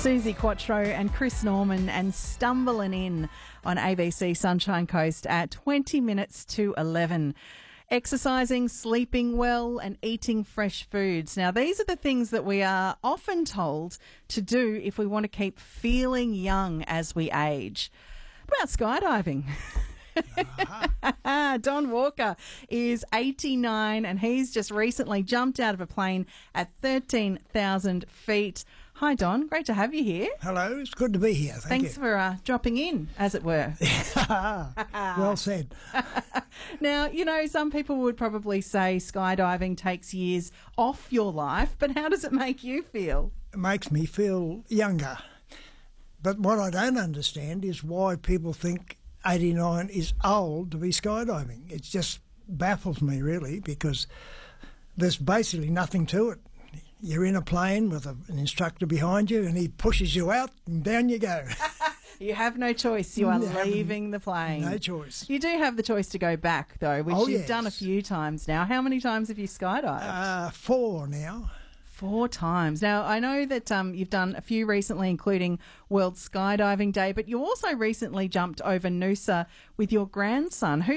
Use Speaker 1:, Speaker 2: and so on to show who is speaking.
Speaker 1: Susie Quattro and Chris Norman and Stumbling In on ABC Sunshine Coast at 20 minutes to 11. Exercising, sleeping well and eating fresh foods. Now, these are the things that we are often told to do if we want to keep feeling young as we age. What about skydiving? Don Walker is 89 and he's just recently jumped out of a plane at 13,000 feet. Hi, Don. Great to have you here.
Speaker 2: Hello. It's good to be here.
Speaker 1: Thanks for dropping in, as it were.
Speaker 2: Well said.
Speaker 1: Now, you know, some people would probably say skydiving takes years off your life, but how does it make you feel?
Speaker 2: It makes me feel younger. But what I don't understand is why people think 89 is old to be skydiving. It just baffles me, really, because there's basically nothing to it. You're in a plane with an instructor behind you and he pushes you out and down you go.
Speaker 1: You have no choice. You are leaving the plane.
Speaker 2: No choice.
Speaker 1: You do have the choice to go back, though, which you've done a few times now. How many times have you skydived?
Speaker 2: 4 now.
Speaker 1: 4 times. Now, I know that you've done a few recently, including World Skydiving Day, but you also recently jumped over Noosa with your grandson.